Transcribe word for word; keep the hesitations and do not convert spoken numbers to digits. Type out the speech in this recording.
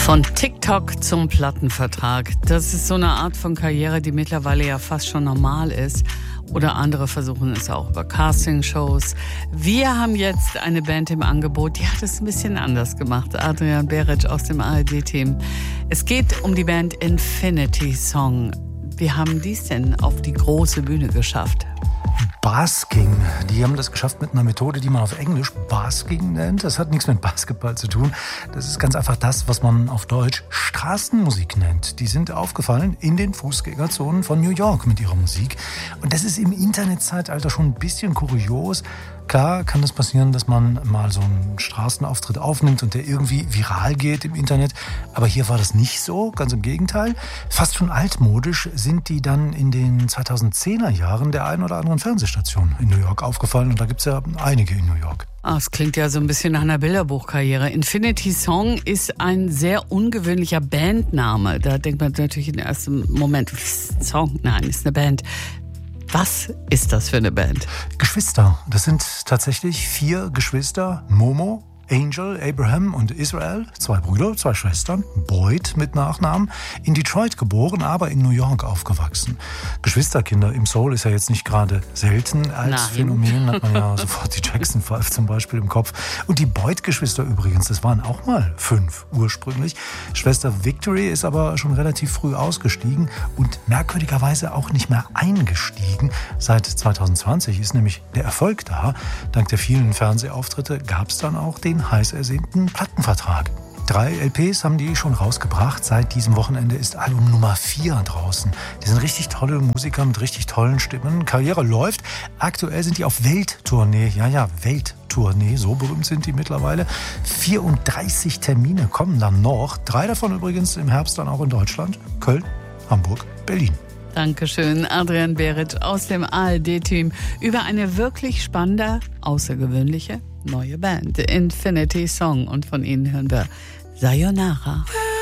Von TikTok zum Plattenvertrag. Das ist so eine Art von Karriere, die mittlerweile ja fast schon normal ist. Oder andere versuchen es auch über Castingshows. Wir haben jetzt eine Band im Angebot, die hat es ein bisschen anders gemacht. Adrian Beric aus dem A R D-Team. Es geht um die Band Infinity Song. Wie haben die es denn auf die große Bühne geschafft? Basking. Die haben das geschafft mit einer Methode, die man auf Englisch Basking nennt. Das hat nichts mit Basketball zu tun. Das ist ganz einfach das, was man auf Deutsch Straßenmusik nennt. Die sind aufgefallen in den Fußgängerzonen von New York mit ihrer Musik. Und das ist im Internetzeitalter schon ein bisschen kurios. Klar kann das passieren, dass man mal so einen Straßenauftritt aufnimmt und der irgendwie viral geht im Internet. Aber hier war das nicht so, ganz im Gegenteil. Fast schon altmodisch sind die dann in den zweitausendzehner Jahren der einen oder anderen Fernsehstation in New York aufgefallen. Und da gibt es ja einige in New York. Ah, es klingt ja so ein bisschen nach einer Bilderbuchkarriere. Infinity Song ist ein sehr ungewöhnlicher Bandname. Da denkt man natürlich im ersten Moment, Song, nein, ist eine Band. Was ist das für eine Band? Geschwister. Das sind tatsächlich vier Geschwister. Momo, Angel, Abraham und Israel. Zwei Brüder, zwei Schwestern. Boyd mit Nachnamen. In Detroit geboren, aber in New York aufgewachsen. Geschwisterkinder im Soul ist ja jetzt nicht gerade selten. Als Nein. Phänomen hat man ja sofort die Jackson Five zum Beispiel im Kopf. Und die Boyd-Geschwister übrigens, das waren auch mal fünf ursprünglich. Schwester Victory ist aber schon relativ früh ausgestiegen und merkwürdigerweise auch nicht mehr eingestiegen. Seit zweitausendzwanzig ist nämlich der Erfolg da. Dank der vielen Fernsehauftritte gab es dann auch den heiß ersehnten Plattenvertrag. Drei L Ps haben die schon rausgebracht. Seit diesem Wochenende ist Album Nummer vier draußen. Die sind richtig tolle Musiker mit richtig tollen Stimmen. Karriere läuft. Aktuell sind die auf Welttournee. Ja, ja, Welttournee. So berühmt sind die mittlerweile. vierunddreißig Termine kommen dann noch. Drei davon übrigens im Herbst dann auch in Deutschland. Köln, Hamburg, Berlin. Dankeschön, Adrian Beric aus dem A R D-Team über eine wirklich spannende, außergewöhnliche neue Band, Infinity Song. Und von ihnen hören wir Sayonara.